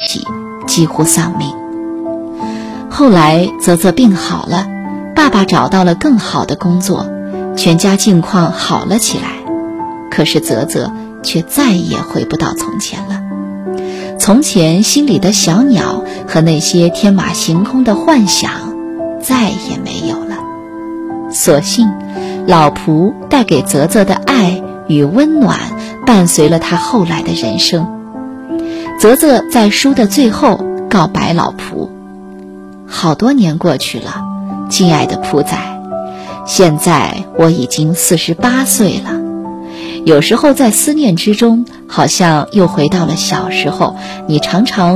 己，几乎丧命。后来泽泽病好了，爸爸找到了更好的工作，全家境况好了起来。可是泽泽却再也回不到从前了。从前心里的小鸟和那些天马行空的幻想再也没有了。所幸老仆带给泽泽的爱与温暖伴随了他后来的人生。泽泽在书的最后告白老仆：好多年过去了，亲爱的仆仔，现在我已经48岁了。有时候在思念之中，好像又回到了小时候，你常常